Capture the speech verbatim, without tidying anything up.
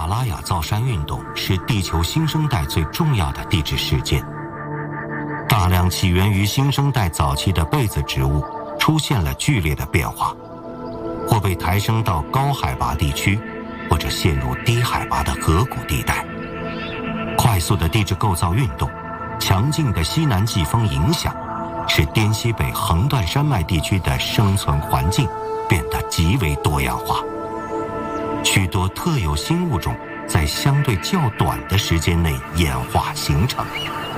拉雅造山运动是地球新生代最重要的地质事件。大量起源于新生代早期的被子植物出现了剧烈的变化，或被抬升到高海拔地区，或者陷入低海拔的河谷地带。快速的地质构造运动，强劲的西南季风影响，使滇西北横断山脉地区的生存环境变得极为多样化。许多特有新物种在相对较短的时间内演化形成。